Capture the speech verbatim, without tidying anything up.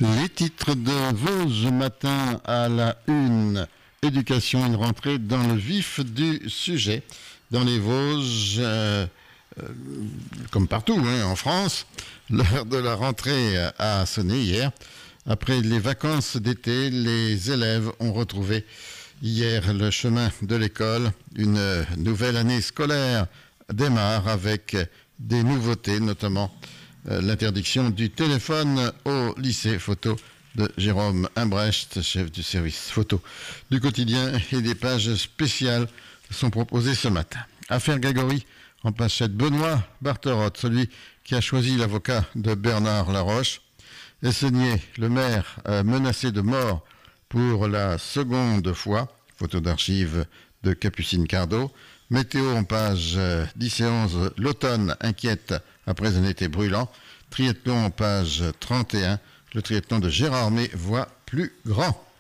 Les titres de Vosges matin à la une. Éducation, une rentrée dans le vif du sujet. Dans les Vosges, euh, euh, comme partout hein, en France, l'heure de la rentrée a sonné hier. Après les vacances d'été, les élèves ont retrouvé hier le chemin de l'école. Une nouvelle année scolaire démarre avec des nouveautés, notamment euh, l'interdiction du téléphone au lycée. Photo de Jérôme Imbrecht, chef du service photo du quotidien, et des pages spéciales sont proposées ce matin. Affaire Grégory en pachette. Benoît Barterotte, celui qui a choisi l'avocat de Bernard Laroche. Esseigné, le maire euh, menacé de mort pour la seconde fois. Photo d'archives de Capucine Cardo. Météo en page euh, dix et onze. L'automne inquiète après un été brûlant. Triathlon en page trente et un. Le triathlon de Gérardmer voit plus grand.